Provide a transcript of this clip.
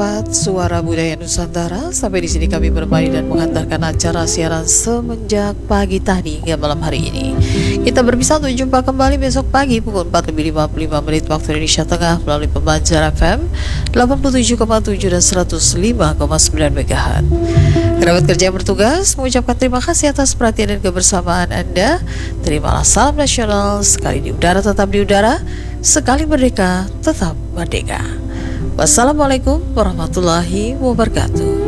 104 Suara Budaya Nusantara. Sampai di sini kami berbagi dan mengantarkan acara siaran semenjak pagi tadi hingga malam hari ini. Kita berpisah untuk jumpa kembali besok pagi pukul 4:55 waktu Indonesia Tengah melalui Pembanjar FM 87,7 dan 105,9 MHz. Kerabat kerja yang bertugas mengucapkan terima kasih atas perhatian dan kebersamaan Anda. Terimalah salam nasional, sekali di udara tetap di udara, sekali merdeka tetap merdeka. Wassalamualaikum warahmatullahi wabarakatuh.